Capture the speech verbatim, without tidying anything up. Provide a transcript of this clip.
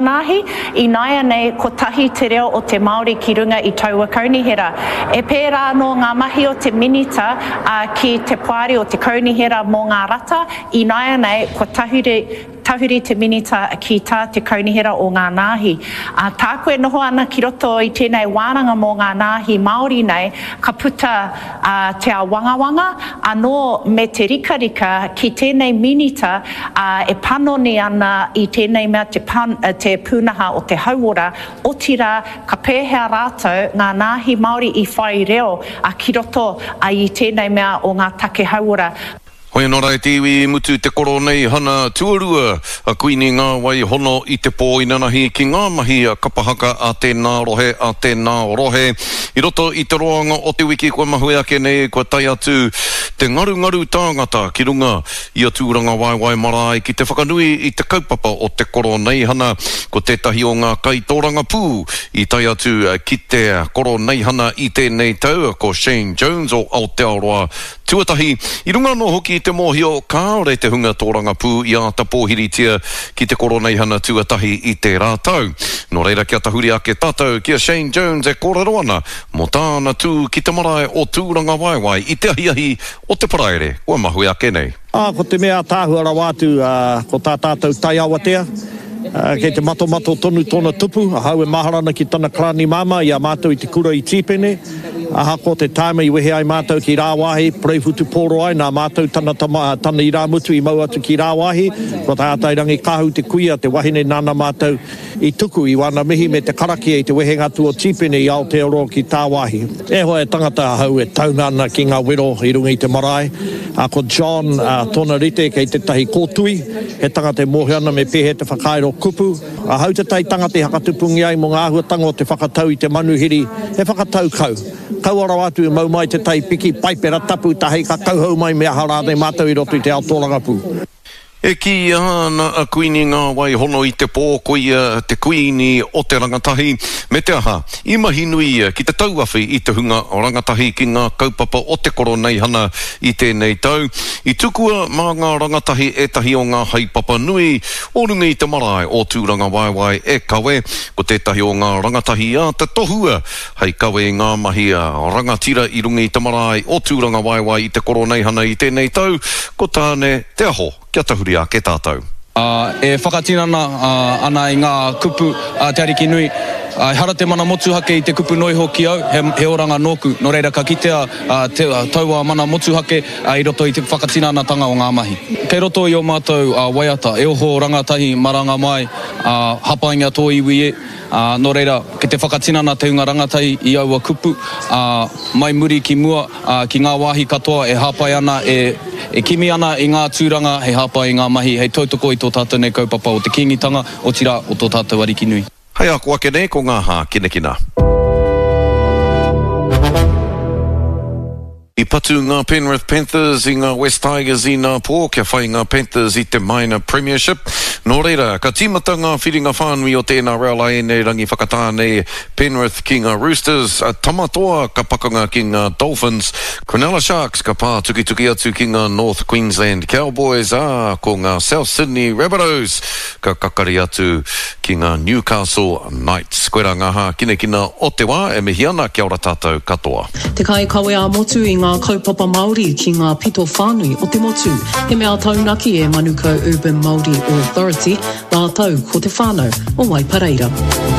ngāhi, i naia nei ko tahi te reo o te Māori ki runga i taua kaunihera. E pērā no ngā mahi o te minita uh, ki te poari o te kaunihera mō ngā rata, i naia nei ko tahuri tahuri te minita ki tā te kaunihera o ngā nāhi. Uh, tā koe noho ana ki roto i tēnei wānanga mō ngā nāhi Māori nei, ka puta uh, te awangawanga, anō me te rikarika ki tēnei minita uh, e panoni ana i tēnei mea te, pan, uh, te pūnaha o te hauora, o tira ka pēhea rātou ngā nāhi Māori i whai reo a ki roto a i tēnei mea o ngā take hauora. Hoi anō rai te iwi mutu te koro nei hana tuarua a kuini ngā wai hono i te pō inanahi ki ngā mahi a kapahaka a tēnā rohe a tēnā rohe. I roto i te roanga o te wiki kua mahui ake nei kua tai atu te ngaru ngaru tāngata ki runga i a tūranga waiwai marae ki te whakanui i te kaupapa o te koro nei hana ko tētahi o ngā kaitōranga pū i tai atu ki te koro nei hana i tēnei tau ko Shane Jones o Aotearoa tuatahi. I runga no hoki te mōhio kāore te hunga tōranga pū i a ta pōhiritia ki te koro nei hana tuatahi i te rātau. No reira kia tahuri ake tātou kia Shane Jones e kōrero ana mō tāna tū ki te marae o tūranga waiwai i te ahiahi o te paraere. Ua mahui ake nei. Ah, ko te mea tāhuara wātu uh, ko tā tātou tai awatea. Uh, kei te mato mato tonu tōna tupu, a hau e maharana ki tana krani mama i a mātou i te kura i tīpene. Aha ko te taima i wehe ai mātou ki rāwahi, preifutu pōro ai, nā mātou tana, tama, tana i rāmutu i mau atu ki rāwahi, ko tā atairangi kahu te kuia, te wahine nāna mātou i tuku i wana mihi me te karaki e te wehe ngatu o tīpene i Aotearoa ki tāwahi. E hoa e tangata hau e taunana ki ngā wero i runga i te marae. A ko John uh, tōna rite kei te tahi kōtui, he tangata e mōhiana me pehe te whakairo kupu. A hau te tai tangata i hakatupungi ai mō ngā ahuatanga o te whakatau i te manuhiri, he whakatau kau. Kauara watu e mau mai te tai piki paipera tapu tahei ka kauhau mai mea harane mātou i roto i te Aotearoa pū. E ki ana a kuini ngā wai hono i te pō koia te kuini o te rangatahi me te aha i mahi nui ki te tauawhi i te hunga o rangatahi ki ngā kaupapa o te koro nei hana i tēnei tau. I tukua mā ngā rangatahi e tahi o ngā haipapa nui o runga i te marae o tūranga waiwai e kawe ko tētahi o ngā rangatahi a te tohua hei kawe ngā mahi a rangatira i runga i te marae o tūranga waiwai i te koro nei hana i tēnei tau ko tāne te aho. Kia tahuri a ke tātou. Uh, e whakatinana uh, ana i ngā kupu uh, te ariki nui. Uh, hara te mana motuhake i te kupu noi hoki au, he, he oranga nōku. No reira ka kitea uh, te uh, taua mana motuhake uh, i roto i te whakatinanatanga o ngā mahi. Kei roto i o mātou uh, waiata, e oho rangatahi maranga mai, uh, hapainga tō iwi e. Uh, no reira, ke te whakatinana te unga rangatahi i aua kupu, uh, mai muri ki mua, uh, ki ngā wāhi katoa e hapai ana, e, e kimi ana i ngā tūranga, he hapai i ngā mahi, hei tautoko i tō tātou nei kaupapa o te kingitanga, o tira o tō tātou ariki nui. Hei ako ake nei ko ngā hā kinekina. I patu ngā Penrith Panthers i ngā West Tigers i ngā pō, kia whai ngā Panthers i te Minor Premiership. Nō reira, ka tīmata ngā whiringa whānui o te N R L ai nei rangi whakatāne Penrith ki ngā Roosters, a tamatoa ka pakanga ki ngā Dolphins, Cronulla Sharks ka pā tuki tuki atu ki ngā North Queensland Cowboys, a ko ngā South Sydney Rabbitohs, ka kakari atu ki ngā Newcastle Knights. Koera ngā hā kinekina o te wā, e mihi ana kia ora tātou katoa. Te kai kawe a motu i ngā kaupapa Māori ki ngā pito whānui o te motu. He mea taunaki e Manukau Urban Māori Authority, nā tau ko te whānau o Waipareira.